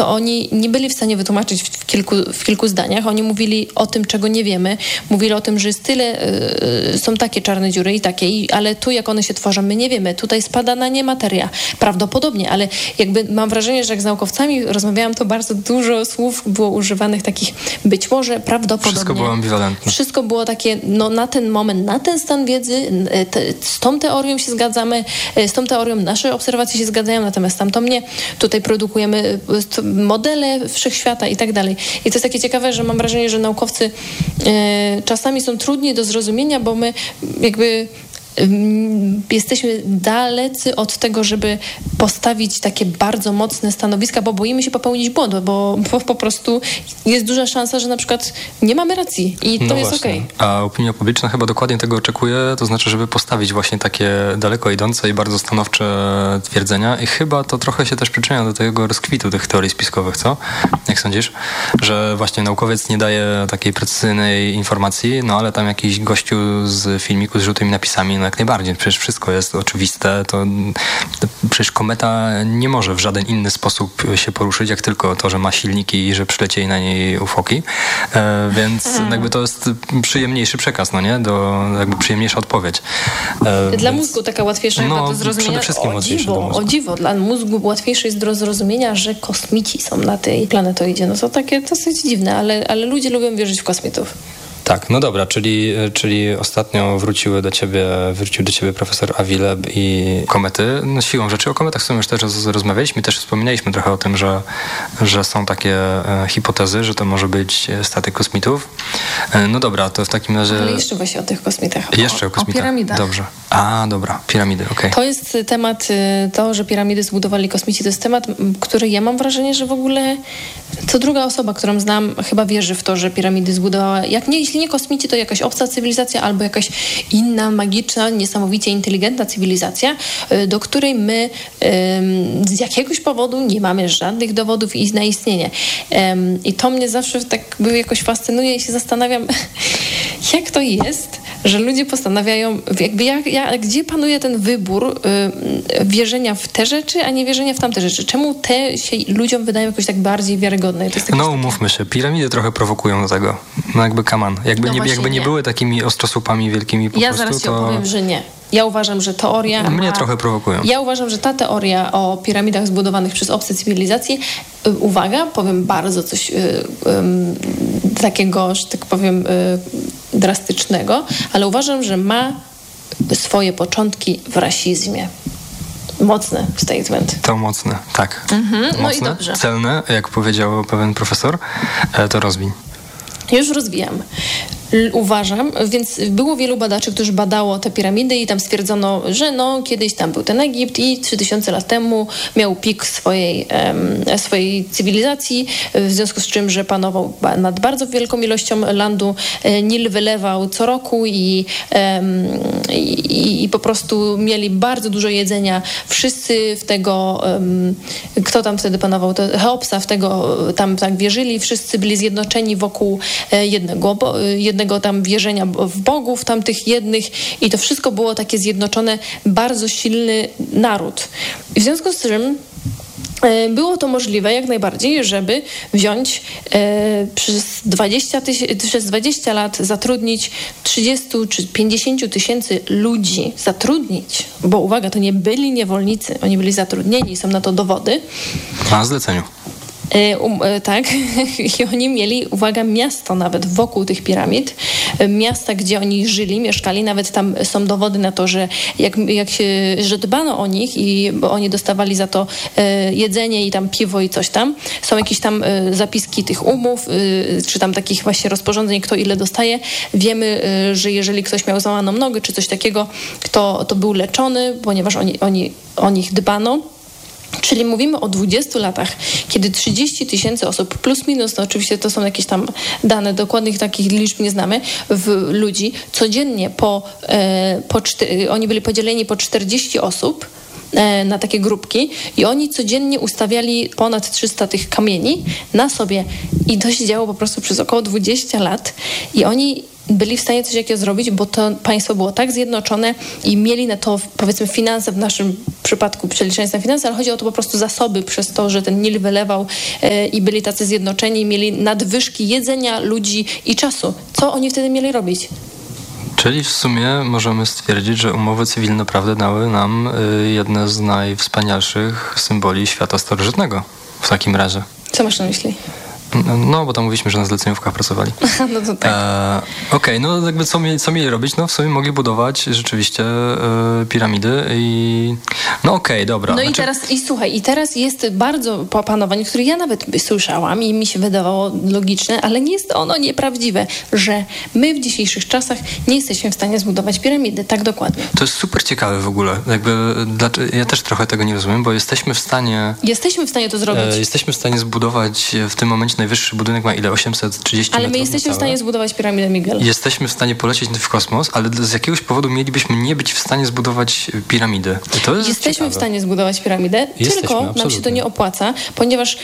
to oni nie byli w stanie wytłumaczyć w kilku zdaniach. Oni mówili o tym, czego nie wiemy. Mówili o tym, że jest tyle, są takie czarne dziury i takie, ale tu jak one się tworzą, my nie wiemy. Tutaj spada na nie materia. Prawdopodobnie, ale jakby mam wrażenie, że jak z naukowcami rozmawiałam, to bardzo dużo słów było używanych takich być może, prawdopodobnie. Wszystko było ambiwalentne. Wszystko było takie, na ten moment, na ten stan wiedzy, z tą teorią się zgadzamy, z tą teorią nasze obserwacje się zgadzają, natomiast tamto nie. Tutaj produkujemy modele wszechświata i tak dalej. I to jest takie ciekawe, że mam wrażenie, że naukowcy czasami są trudni do zrozumienia, bo my jakby jesteśmy dalecy od tego, żeby postawić takie bardzo mocne stanowiska, bo boimy się popełnić błąd, bo po prostu jest duża szansa, że na przykład nie mamy racji i to jest okej. A opinia publiczna chyba dokładnie tego oczekuje, to znaczy, żeby postawić właśnie takie daleko idące i bardzo stanowcze twierdzenia i chyba to trochę się też przyczynia do tego rozkwitu tych teorii spiskowych, co? Jak sądzisz? Że właśnie naukowiec nie daje takiej precyzyjnej informacji, ale tam jakiś gościu z filmiku z żółtymi napisami, jak najbardziej, przecież wszystko jest oczywiste, to przecież kometa nie może w żaden inny sposób się poruszyć, jak tylko to, że ma silniki i że przylecieli na niej ufoki, więc jakby to jest przyjemniejszy przekaz, jakby przyjemniejsza odpowiedź. Dla mózgu taka łatwiejsza chyba do zrozumienia. Przede wszystkim łatwiejsze o dziwo, dla mózgu łatwiejsze jest do zrozumienia, że kosmici są na tej planetoidzie. To takie dosyć dziwne, ale ludzie lubią wierzyć w kosmitów. Tak, no dobra, czyli ostatnio wrócił do ciebie profesor Awileb i komety. Siłą rzeczy o kometach już też rozmawialiśmy, też wspominaliśmy trochę o tym, że są takie hipotezy, że to może być statek kosmitów. No dobra, to w takim razie... Ale jeszcze właśnie o tych kosmitach. Jeszcze o kosmitach. O piramidach. Dobrze. Dobra, piramidy, okej. To jest temat, to, że piramidy zbudowali kosmici, to jest temat, który ja mam wrażenie, że w ogóle co druga osoba, którą znam, chyba wierzy w to, że piramidy zbudowała, jeśli nie kosmici, to jakaś obca cywilizacja albo jakaś inna, magiczna, niesamowicie inteligentna cywilizacja, do której my z jakiegoś powodu nie mamy żadnych dowodów na istnienie. I to mnie zawsze tak jakoś fascynuje i się zastanawiam, jak to jest, że ludzie postanawiają, gdzie panuje ten wybór wierzenia w te rzeczy, a nie wierzenia w tamte rzeczy. Czemu te się ludziom wydają jakoś tak bardziej wiarygodne? To jest umówmy się, piramidy trochę prowokują do tego. Jakby come on. Jakby nie były takimi ostrosłupami wielkimi po prostu. Ja zaraz ci opowiem, że nie. Ja uważam, że teoria... Mnie trochę prowokują. Ja uważam, że ta teoria o piramidach zbudowanych przez obce cywilizacje, uwaga, powiem bardzo coś takiego, że tak powiem, drastycznego, ale uważam, że ma swoje początki w rasizmie. Mocny statement. To mocne, tak. Mocne, no i dobrze. Celne, jak powiedział pewien profesor, to rozwiń. Już rozwijam. Uważam, więc było wielu badaczy, którzy badało te piramidy i tam stwierdzono, że kiedyś tam był ten Egipt i 3000 lat temu miał pik swojej cywilizacji, w związku z czym, że panował nad bardzo wielką ilością landu, Nil wylewał co roku i po prostu mieli bardzo dużo jedzenia. Wszyscy w tego, kto tam wtedy panował, to Cheopsa w tego tam tak wierzyli, wszyscy byli zjednoczeni wokół jednego tam wierzenia w bogów tamtych jednych i to wszystko było takie zjednoczone, bardzo silny naród. I w związku z czym było to możliwe jak najbardziej, żeby wziąć przez 20 lat zatrudnić 30 czy 50 tysięcy ludzi. Zatrudnić, bo uwaga, to nie byli niewolnicy, oni byli zatrudnieni, są na to dowody. Na zleceniu. Tak, i oni mieli, uwaga, miasto nawet wokół tych piramid, miasta, gdzie oni żyli, mieszkali, nawet tam są dowody na to, że że dbano o nich i bo oni dostawali za to jedzenie i tam piwo i coś tam. Są jakieś tam zapiski tych umów, czy tam takich właśnie rozporządzeń, kto ile dostaje. Wiemy, że jeżeli ktoś miał złamaną nogę, czy coś takiego, to był leczony, ponieważ o nich dbano. Czyli mówimy o 20 latach, kiedy 30 tysięcy osób, plus minus, no oczywiście to są jakieś tam dane, dokładnych takich liczb nie znamy, ludzi, codziennie oni byli podzieleni po 40 osób na takie grupki i oni codziennie ustawiali ponad 300 tych kamieni na sobie i to się działo po prostu przez około 20 lat i oni byli w stanie coś takiego zrobić, bo to państwo było tak zjednoczone i mieli na to, powiedzmy, finanse, w naszym przypadku przeliczając na finanse, ale chodzi o to po prostu zasoby przez to, że ten Nil wylewał i byli tacy zjednoczeni i mieli nadwyżki jedzenia, ludzi i czasu. Co oni wtedy mieli robić? Czyli w sumie możemy stwierdzić, że umowy cywilnoprawne dały nam jedne z najwspanialszych symboli świata starożytnego w takim razie. Co masz na myśli? No, bo tam mówiliśmy, że na zleceniówkach pracowali. No to tak. Okej, no jakby co mieli robić? No w sumie mogli budować rzeczywiście piramidy i... No okej, dobra. No i teraz jest bardzo panowanie, które ja nawet słyszałam i mi się wydawało logiczne, ale nie jest ono nieprawdziwe, że my w dzisiejszych czasach nie jesteśmy w stanie zbudować piramidy. Tak dokładnie. To jest super ciekawe w ogóle. Ja też trochę tego nie rozumiem, bo jesteśmy w stanie to zrobić. Jesteśmy w stanie zbudować w tym momencie najwyższy budynek ma ile? 830 ale metrów. My jesteśmy w stanie zbudować piramidę, Miguel. Jesteśmy w stanie polecieć w kosmos, ale z jakiegoś powodu mielibyśmy nie być w stanie zbudować piramidy. Jesteśmy w stanie zbudować piramidę, tylko nam się to nie opłaca, ponieważ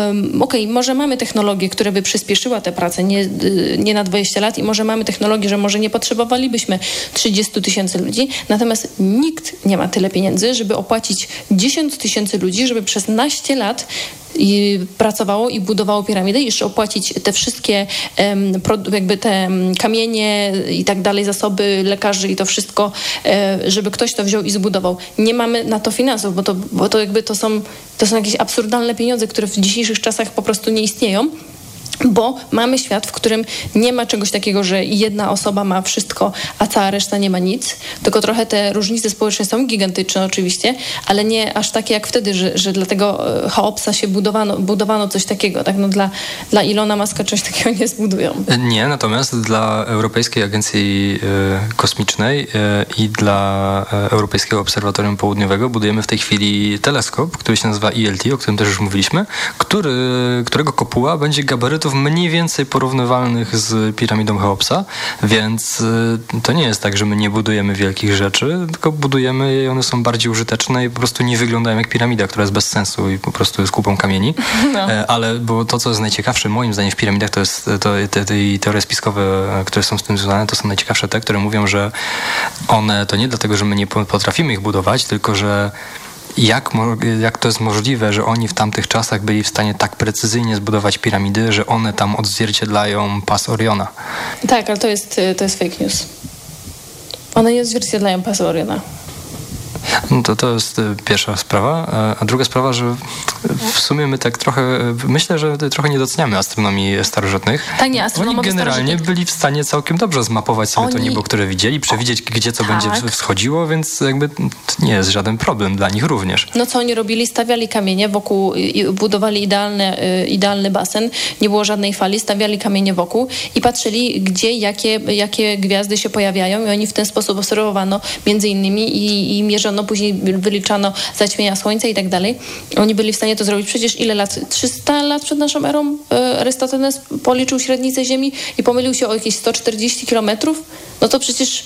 może mamy technologię, która by przyspieszyła tę pracę nie na 20 lat i może mamy technologię, że może nie potrzebowalibyśmy 30 000 ludzi, natomiast nikt nie ma tyle pieniędzy, żeby opłacić 10 000 ludzi, żeby przez 12 lat pracowało i budowało piramidę i jeszcze opłacić te wszystkie jakby te kamienie i tak dalej, zasoby lekarzy i to wszystko, żeby ktoś to wziął i zbudował. Nie mamy na to finansów, bo to jakby to są jakieś absurdalne pieniądze, które w dzisiejszych czasach po prostu nie istnieją. Bo mamy świat, w którym nie ma czegoś takiego, że jedna osoba ma wszystko, a cała reszta nie ma nic. Tylko trochę te różnice społeczne są gigantyczne oczywiście, ale nie aż takie jak wtedy, że dla tego Cheopsa się budowano coś takiego. Tak? No dla Ilona Muska coś takiego nie zbudują. Nie, natomiast dla Europejskiej Agencji Kosmicznej i dla Europejskiego Obserwatorium Południowego budujemy w tej chwili teleskop, który się nazywa ELT, o którym też już mówiliśmy, którego kopuła będzie gabarytów mniej więcej porównywalnych z piramidą Cheopsa, więc to nie jest tak, że my nie budujemy wielkich rzeczy, tylko budujemy je i one są bardziej użyteczne i po prostu nie wyglądają jak piramida, która jest bez sensu i po prostu jest kupą kamieni. No. Ale bo to, co jest najciekawsze moim zdaniem w piramidach, to jest te teorie spiskowe, które są z tym związane, to są najciekawsze te, które mówią, że one to nie dlatego, że my nie potrafimy ich budować, tylko że jak to jest możliwe, że oni w tamtych czasach byli w stanie tak precyzyjnie zbudować piramidy, że one tam odzwierciedlają pas Oriona? Tak, ale to jest fake news. One nie odzwierciedlają pasu Oriona. No to jest pierwsza sprawa. A druga sprawa, że w sumie my tak trochę, myślę, że trochę nie doceniamy astronomii starożytnych. Tak, nie, astronomowie Oni generalnie byli w stanie całkiem dobrze zmapować sobie to niebo, które widzieli, przewidzieć, gdzie co będzie wschodziło, więc jakby to nie jest żaden problem dla nich również. No co oni robili? Stawiali kamienie wokół, budowali idealny basen, nie było żadnej fali, stawiali kamienie wokół i patrzyli, gdzie, jakie gwiazdy się pojawiają i oni w ten sposób obserwowano między innymi i mierzono, później wyliczano zaćmienia słońca i tak dalej. Oni byli w stanie to zrobić przecież ile lat? 300 lat przed naszą erą Arystoteles policzył średnicę Ziemi i pomylił się o jakieś 140 kilometrów? No to przecież...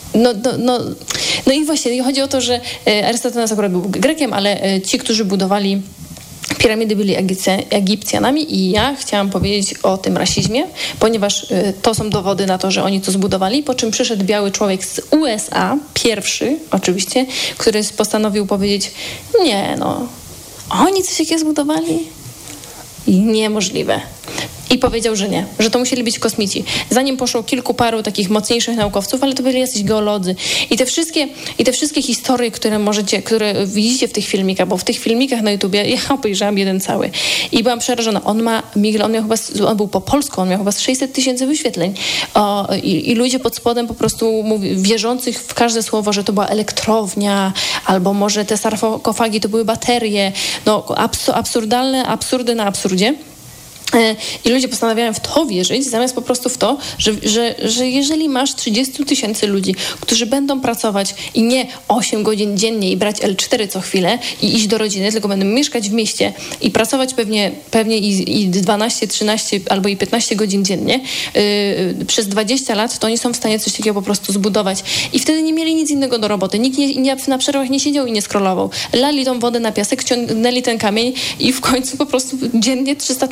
No i właśnie chodzi o to, że Arystoteles akurat był Grekiem, ale ci, którzy budowali piramidy, byli Egipcjanami i ja chciałam powiedzieć o tym rasizmie, ponieważ to są dowody na to, że oni to zbudowali, po czym przyszedł biały człowiek z USA, pierwszy oczywiście, który postanowił powiedzieć, nie no, oni coś takiego zbudowali? Niemożliwe. I powiedział, że nie, że to musieli być kosmici. Zanim poszło paru takich mocniejszych naukowców, ale to byli jacyś geolodzy. I te wszystkie historie, które widzicie w tych filmikach, bo w tych filmikach na YouTubie ja obejrzałam jeden cały i byłam przerażona. On był po polsku, on miał chyba 600 000 wyświetleń. I ludzie pod spodem po prostu wierzących w każde słowo, że to była elektrownia, albo może te sarkofagi to były baterie. No absurdalne absurdy na absurdzie. I ludzie postanawiają w to wierzyć, zamiast po prostu w to, że jeżeli masz 30 000 ludzi, którzy będą pracować i nie 8 godzin dziennie i brać L4 co chwilę i iść do rodziny, tylko będą mieszkać w mieście i pracować pewnie i 12, 13 albo i 15 godzin dziennie przez 20 lat, to oni są w stanie coś takiego po prostu zbudować. I wtedy nie mieli nic innego do roboty. Nikt na przerwach nie siedział i nie scrollował. Lali tą wodę na piasek, ciągnęli ten kamień i w końcu po prostu dziennie 300 tych kamieni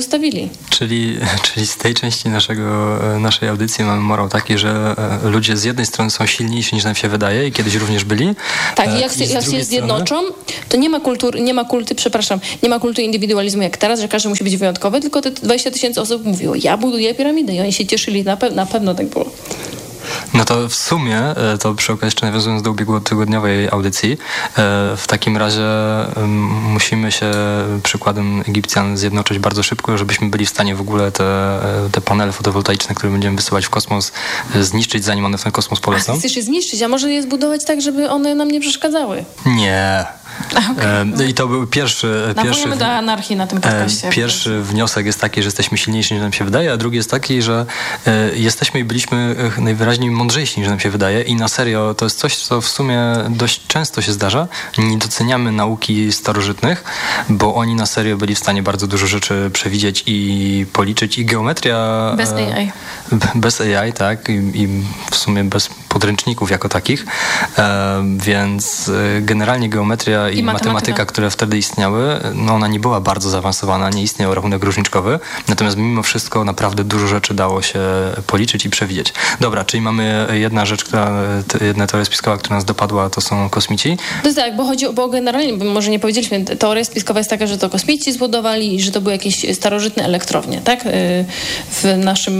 ustawili. Czyli z tej części naszej audycji mamy morał taki, że ludzie z jednej strony są silniejsi niż nam się wydaje i kiedyś również byli. Tak, jak się zjednoczą, to nie ma kultu indywidualizmu jak teraz, że każdy musi być wyjątkowy, tylko te 20 000 osób mówiło, ja buduję piramidę i oni się cieszyli, na pewno tak było. No to w sumie, to przy okazji jeszcze nawiązując do ubiegłotygodniowej audycji, w takim razie musimy się przykładem Egipcjan zjednoczyć bardzo szybko, żebyśmy byli w stanie w ogóle te panele fotowoltaiczne, które będziemy wysyłać w kosmos, zniszczyć, zanim one w ten kosmos polecą. A chcesz je zniszczyć, a może je zbudować tak, żeby one nam nie przeszkadzały? Nie. Okay. I to był pierwszy do anarchii na tym podcaście. Pierwszy wniosek jest taki, że jesteśmy silniejsi niż nam się wydaje, a drugi jest taki, że jesteśmy i byliśmy najwyraźniej mądrzejsi niż nam się wydaje i na serio to jest coś, co w sumie dość często się zdarza. Nie doceniamy nauki starożytnych, bo oni na serio byli w stanie bardzo dużo rzeczy przewidzieć i policzyć i geometria... Bez AI. Bez AI, tak. I w sumie bez podręczników jako takich. Więc generalnie geometria i matematyka, które wtedy istniały, no ona nie była bardzo zaawansowana, nie istniał rachunek różniczkowy, natomiast mimo wszystko naprawdę dużo rzeczy dało się policzyć i przewidzieć. Dobra, czyli mamy jedna teoria spiskowa, która nas dopadła, to są kosmici. To jest tak, bo generalnie, może nie powiedzieliśmy, teoria spiskowa jest taka, że to kosmici zbudowali i że to były jakieś starożytne elektrownie, tak? W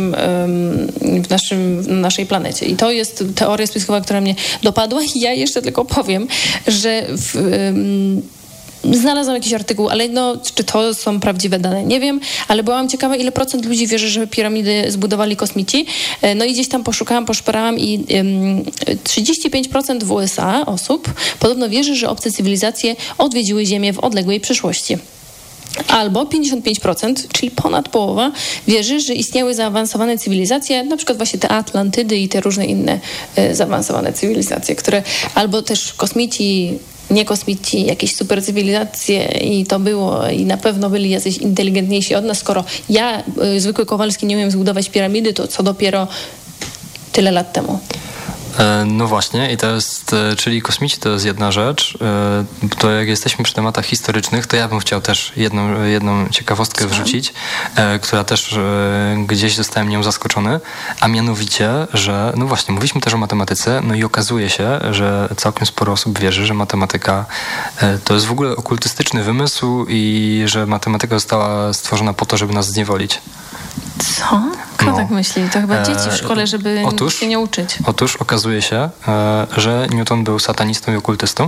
naszej planecie. I to jest teoria spiskowa, która mnie dopadła i ja jeszcze tylko powiem, że znalazłam jakiś artykuł, ale czy to są prawdziwe dane, nie wiem, ale byłam ciekawa, ile procent ludzi wierzy, że piramidy zbudowali kosmici. No i gdzieś tam poszperałam i 35% w USA osób podobno wierzy, że obce cywilizacje odwiedziły Ziemię w odległej przyszłości. Albo 55%, czyli ponad połowa, wierzy, że istniały zaawansowane cywilizacje, na przykład właśnie te Atlantydy i te różne inne zaawansowane cywilizacje, które albo też kosmici, nie kosmici, jakieś supercywilizacje i to było i na pewno byli jacyś inteligentniejsi od nas. Skoro ja, zwykły Kowalski, nie umiem zbudować piramidy, to co dopiero tyle lat temu. No właśnie i to jest, czyli kosmici to jest jedna rzecz, to jak jesteśmy przy tematach historycznych, to ja bym chciał też jedną ciekawostkę wrzucić, która też gdzieś zostałem nią zaskoczony, a mianowicie, że no właśnie, mówiliśmy też o matematyce, no i okazuje się, że całkiem sporo osób wierzy, że matematyka to jest w ogóle okultystyczny wymysł i że matematyka została stworzona po to, żeby nas zniewolić. Co? Kto tak myśli? To chyba dzieci w szkole, żeby się nie uczyć. Otóż okazuje się, że Newton był satanistą i okultystą.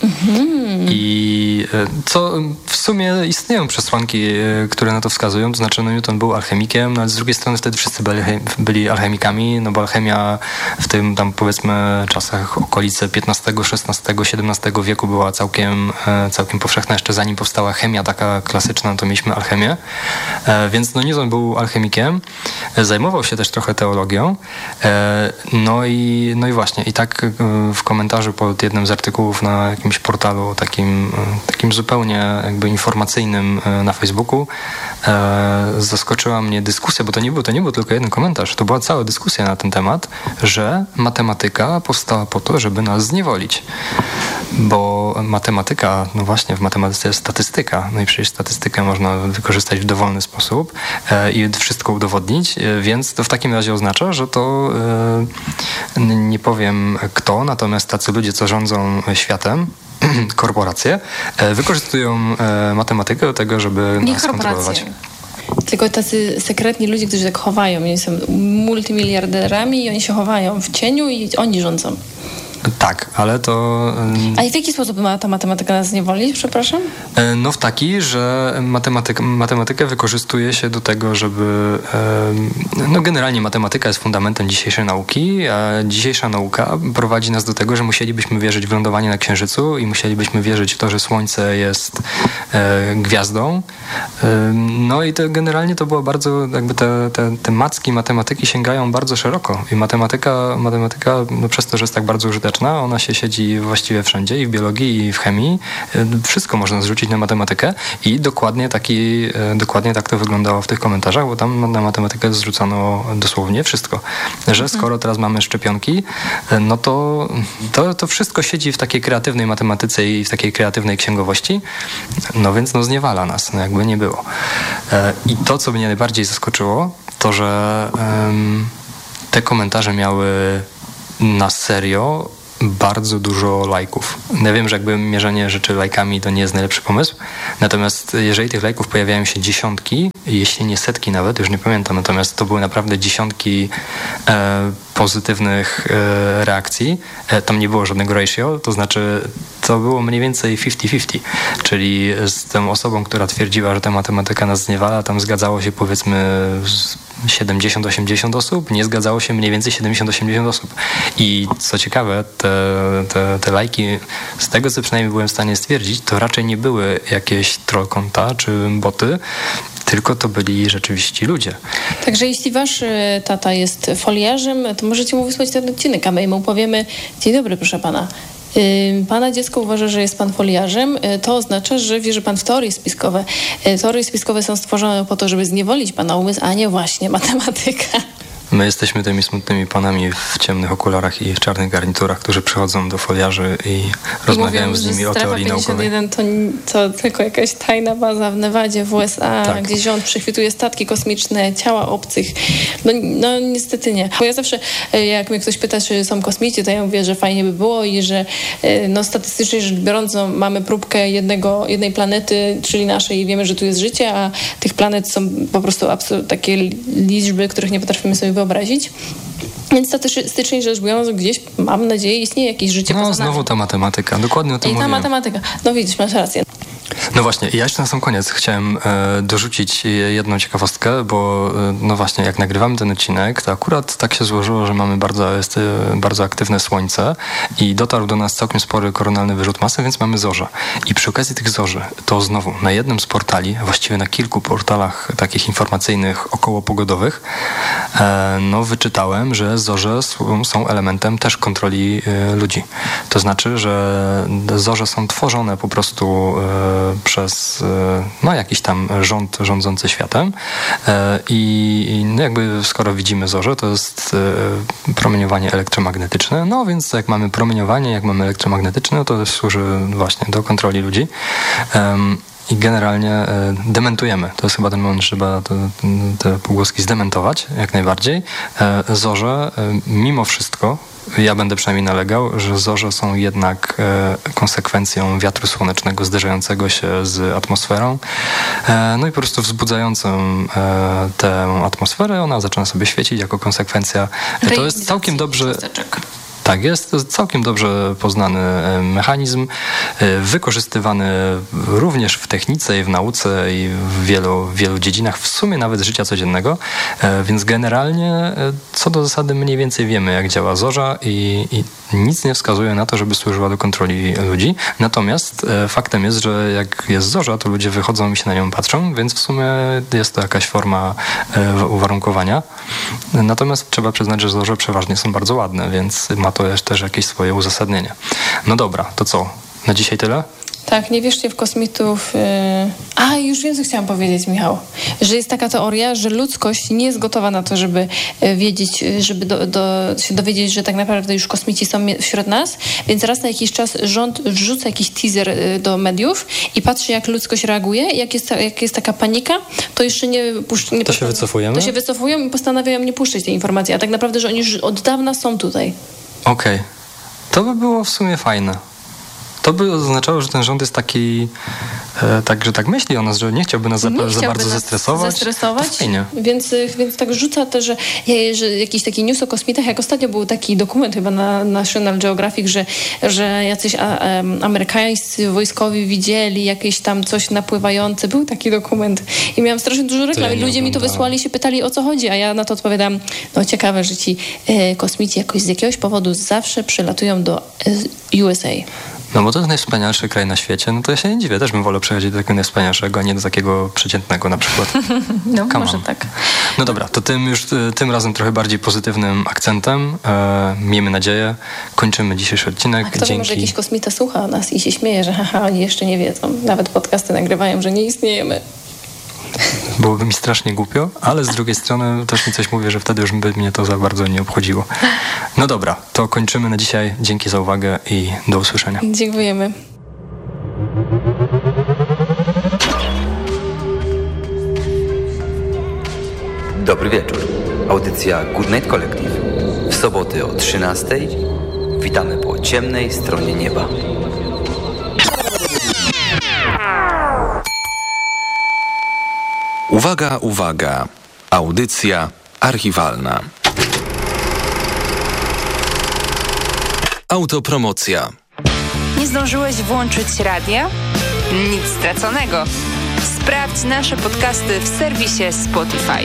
I co w sumie istnieją przesłanki, które na to wskazują, to znaczy Newton był alchemikiem, no ale z drugiej strony wtedy wszyscy byli alchemikami, no bo alchemia w tym tam powiedzmy czasach okolice XV, XVI, XVII wieku była całkiem powszechna, jeszcze zanim powstała chemia taka klasyczna, no to mieliśmy alchemię, więc no Newton był alchemikiem, zajmował się też trochę teologią, no i właśnie i tak w komentarzu pod jednym z artykułów na jakimś portalu takim zupełnie jakby informacyjnym na Facebooku zaskoczyła mnie dyskusja, bo to nie był tylko jeden komentarz, to była cała dyskusja na ten temat, że matematyka powstała po to, żeby nas zniewolić. Bo matematyka, no właśnie w matematyce jest statystyka, no i przecież statystykę można wykorzystać w dowolny sposób i wszystko udowodnić, więc to w takim razie oznacza, że to nie powiem kto, natomiast tacy ludzie, co rządzą światem, korporacje, wykorzystują matematykę do tego, żeby nas kontrolować. Tylko tacy sekretni ludzie, którzy tak chowają, oni są multimiliarderami i oni się chowają w cieniu i oni rządzą. Tak, ale to... A i w jaki sposób ma ta matematyka nas zniewolić, przepraszam? No w taki, że matematykę wykorzystuje się do tego, żeby... No generalnie matematyka jest fundamentem dzisiejszej nauki, a dzisiejsza nauka prowadzi nas do tego, że musielibyśmy wierzyć w lądowanie na Księżycu i musielibyśmy wierzyć w to, że Słońce jest gwiazdą. No i to generalnie to było bardzo... Jakby te macki matematyki sięgają bardzo szeroko i matematyka no przez to, że jest tak bardzo użyteczna, matematyczna, ona się siedzi właściwie wszędzie, i w biologii, i w chemii. Wszystko można zrzucić na matematykę i dokładnie tak to wyglądało w tych komentarzach, bo tam na matematykę zrzucano dosłownie wszystko. Że skoro teraz mamy szczepionki, no to wszystko siedzi w takiej kreatywnej matematyce i w takiej kreatywnej księgowości, no więc zniewala nas, jakby nie było. I to, co mnie najbardziej zaskoczyło, to, że te komentarze miały na serio bardzo dużo lajków. Ja wiem, że jakby mierzenie rzeczy lajkami to nie jest najlepszy pomysł, natomiast jeżeli tych lajków pojawiają się dziesiątki, jeśli nie setki nawet, już nie pamiętam, natomiast to były naprawdę dziesiątki pozytywnych reakcji, tam nie było żadnego ratio, to znaczy to było mniej więcej 50-50, czyli z tą osobą, która twierdziła, że ta matematyka nas zniewala, tam zgadzało się powiedzmy 70-80 osób, nie zgadzało się mniej więcej 70-80 osób. I co ciekawe, te lajki, z tego co przynajmniej byłem w stanie stwierdzić, to raczej nie były jakieś troll konta czy boty, tylko to byli rzeczywiście ludzie. Także jeśli wasz tata jest foliarzem, to możecie mu wysłać ten odcinek, a my mu powiemy: dzień dobry, proszę pana. Pana dziecko uważa, że jest pan foliarzem. To oznacza, że wierzy pan w teorie spiskowe. Teorie spiskowe są stworzone po to, żeby zniewolić pana umysł, a nie właśnie matematyka. My jesteśmy tymi smutnymi panami w ciemnych okularach i w czarnych garniturach, którzy przychodzą do foliarzy i rozmawiają z nimi o teorii naukowej. 51 to tylko jakaś tajna baza w Nevadzie w USA, tak, gdzie rząd przechwytuje statki kosmiczne, ciała obcych. No niestety nie. Bo ja zawsze, jak mnie ktoś pyta, czy są kosmici, to ja mówię, że fajnie by było i że statystycznie rzecz biorąc mamy próbkę jednej planety, czyli naszej, i wiemy, że tu jest życie, a tych planet są po prostu takie liczby, których nie potrafimy sobie wyobrazić. Więc statystycznie rzecz biorąc, gdzieś, mam nadzieję, istnieje jakieś życie poza nami. Znowu ta matematyka, dokładnie o tym mówiłem. I ta matematyka. No widzisz, masz rację. No właśnie, ja jeszcze na sam koniec chciałem dorzucić jedną ciekawostkę, bo no właśnie, jak nagrywamy ten odcinek, to akurat tak się złożyło, że mamy bardzo aktywne słońce i dotarł do nas całkiem spory koronalny wyrzut masy, więc mamy zorze. I przy okazji tych zorzy, to znowu na jednym z portali, właściwie na kilku portalach takich informacyjnych, okołopogodowych, wyczytałem, że zorze są elementem też kontroli ludzi. To znaczy, że zorze są tworzone po prostu przez jakiś tam rząd rządzący światem i jakby skoro widzimy zorze, to jest promieniowanie elektromagnetyczne, no więc jak mamy promieniowanie, jak mamy elektromagnetyczne, to służy właśnie do kontroli ludzi. I generalnie dementujemy. To jest chyba ten moment, że trzeba te półgłoski zdementować, jak najbardziej. Zorze, mimo wszystko, ja będę przynajmniej nalegał, że zorze są jednak konsekwencją wiatru słonecznego zderzającego się z atmosferą. No i po prostu wzbudzającą tę atmosferę, ona zaczyna sobie świecić jako konsekwencja. To jest całkiem dobrze... Tak jest, to jest całkiem dobrze poznany mechanizm, wykorzystywany również w technice i w nauce i w wielu dziedzinach, w sumie nawet życia codziennego, więc generalnie co do zasady mniej więcej wiemy, jak działa zorza i nic nie wskazuje na to, żeby służyła do kontroli ludzi. Natomiast faktem jest, że jak jest zorza, to ludzie wychodzą i się na nią patrzą, więc w sumie jest to jakaś forma uwarunkowania. Natomiast trzeba przyznać, że zorze przeważnie są bardzo ładne, więc ma to też jakieś swoje uzasadnienie. No dobra, to co? Na dzisiaj tyle? Tak, nie wierzcie w kosmitów. Już wiem, co chciałam powiedzieć, Michał. Że jest taka teoria, że ludzkość nie jest gotowa na to, żeby wiedzieć, żeby się dowiedzieć, że tak naprawdę już kosmici są wśród nas, więc raz na jakiś czas rząd wrzuca jakiś teaser do mediów i patrzy, jak ludzkość reaguje. Jak jest taka panika, to jeszcze to się wycofujemy? To się wycofują i postanawiają nie puszczać tej informacji, a tak naprawdę, że oni już od dawna są tutaj. Okej. To by było w sumie fajne. To by oznaczało, że ten rząd jest taki, że tak myśli o nas, że nie chciałby nas za bardzo zestresować. To fajnie. Więc tak rzuca to, że jakiś taki news o kosmitach, jak ostatnio był taki dokument chyba na National Geographic, że jacyś amerykańscy wojskowi widzieli jakieś tam coś napływające. Był taki dokument i miałam strasznie dużo reklam. I ludzie mi to wysłali, się pytali, o co chodzi, a ja na to odpowiadam, ciekawe, że ci kosmici jakoś z jakiegoś powodu zawsze przylatują do USA. No bo to jest najwspanialszy kraj na świecie, no to ja się nie dziwię, też bym wolał przyjechać do takiego najwspanialszego, a nie do takiego przeciętnego na przykład. No, może tak. No dobra, to tym razem trochę bardziej pozytywnym akcentem, miejmy nadzieję, kończymy dzisiejszy odcinek. A kto wie, może jakiś kosmita słucha nas i się śmieje, że haha, oni jeszcze nie wiedzą. Nawet podcasty nagrywają, że nie istniejemy. Byłoby mi strasznie głupio, ale z drugiej strony też mi coś mówi, że wtedy już by mnie to za bardzo nie obchodziło. No dobra, to kończymy na dzisiaj. Dzięki za uwagę i do usłyszenia. Dziękujemy. Dobry wieczór. Audycja Good Night Collective. W soboty o 13:00 witamy po ciemnej stronie nieba. Uwaga, uwaga. Audycja archiwalna. Autopromocja. Nie zdążyłeś włączyć radia? Nic straconego. Sprawdź nasze podcasty w serwisie Spotify.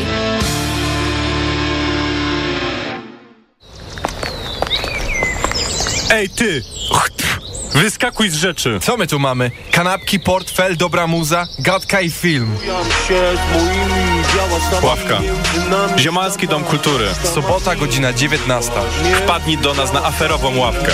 Ej ty! Wyskakuj z rzeczy! Co my tu mamy? Kanapki, portfel, dobra muza, gadka i film. Ławka. Ziomalski Dom Kultury. Sobota, godzina 19. Wpadnij do nas na aferową ławkę.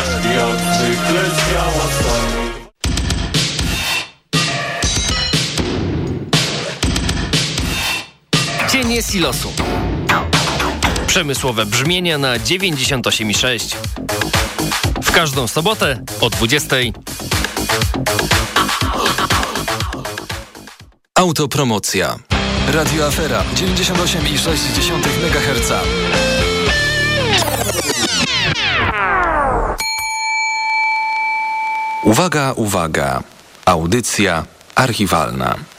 Cienie Silosu. Przemysłowe brzmienia na 98,6. W każdą sobotę o 20:00. Autopromocja. Radio Afera 98,6 MHz. Uwaga, uwaga. Audycja archiwalna.